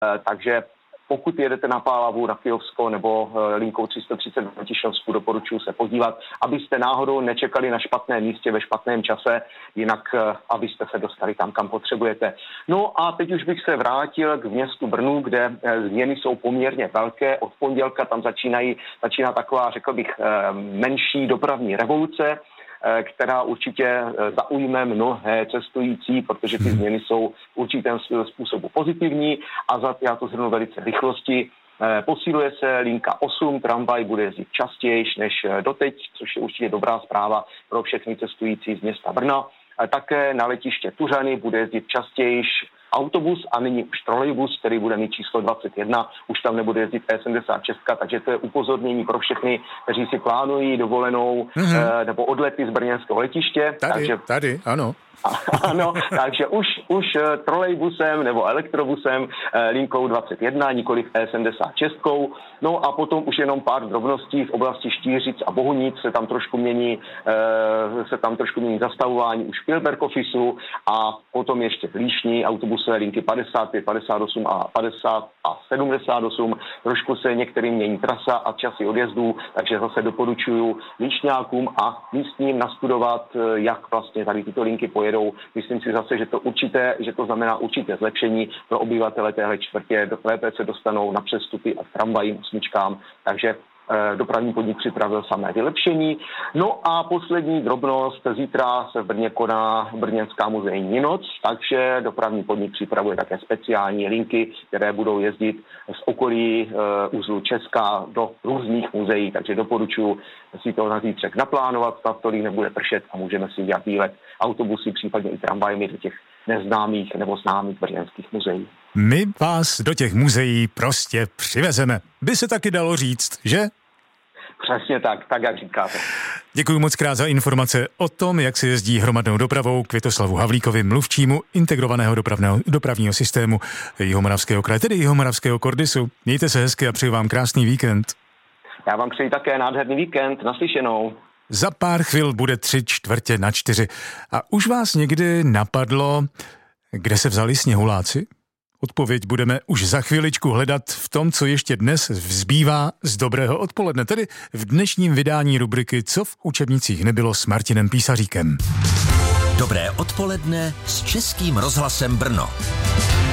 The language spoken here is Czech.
Takže pokud jedete na Pálavu, na Kyjovsko nebo linkou 330 na Tišnovsku, doporučuji se podívat, abyste náhodou nečekali na špatném místě ve špatném čase, jinak abyste se dostali tam, kam potřebujete. No a teď už bych se vrátil k městu Brnu, kde změny jsou poměrně velké. Od pondělka tam začíná taková, řekl bych, menší dopravní revoluce, která určitě zaujme mnohé cestující, protože ty změny jsou v určitém způsobu pozitivní a já to shrnu velice rychlosti. Posiluje se linka 8, tramvaj bude jezdit častěji než doteď, což je určitě dobrá zpráva pro všechny cestující z města Brna. Také na letiště Tuřany bude jezdit častěji autobus a nyní už trolejbus, který bude mít číslo 21, už tam nebude jezdit E76, takže to je upozornění pro všechny, kteří si plánují dovolenou nebo odlety z brněnského letiště. Tady, ano. Ano, takže už trolejbusem nebo elektrobusem linkou 21, nikoliv E76. No a potom už jenom pár drobností v oblasti Štýřic a Bohunic se tam trošku mění zastavování už v Pilberg Officeu a potom ještě v Líšni autobusové linky 55, 58 a 50 a 78. Trošku se některým mění trasa a časy odjezdů, takže zase doporučuju líšňákům a místním nastudovat, jak vlastně tady tyto linky pojedou. Myslím si zase, že to znamená určité zlepšení pro obyvatele téhle čtvrtě. Lépe se dostanou na přestupy a tramvajím, osmičkám, takže dopravní podnik připravil samé vylepšení. No a poslední drobnost, zítra se v Brně koná Brněnská muzejní noc, takže dopravní podnik připravuje také speciální linky, které budou jezdit z okolí uzlu Česka do různých muzeí, takže doporučuji si to na zítřek naplánovat, stav tolik nebude pršet a můžeme si dělat výlet autobusy, případně i tramvajmi do těch neznámých nebo známých brněnských muzeí. My vás do těch muzeí prostě přivezeme. By se taky dalo říct, že? Přesně tak jak říkáte. Děkuji moc krát za informace o tom, jak se jezdí hromadnou dopravou, Květoslavu Havlíkovi, mluvčímu integrovaného dopravního systému Jihomoravského kraje, tedy Jihomoravského Kordisu. Mějte se hezky a přeji vám krásný víkend. Já vám přeji také nádherný víkend. Naslyšenou. Za pár chvil bude 3:45. A už vás někdy napadlo, kde se vzali sněhuláci? Odpověď budeme už za chviličku hledat v tom, co ještě dnes vzbývá z dobrého odpoledne, tedy v dnešním vydání rubriky Co v učebnicích nebylo s Martinem Písaříkem. Dobré odpoledne s Českým rozhlasem Brno.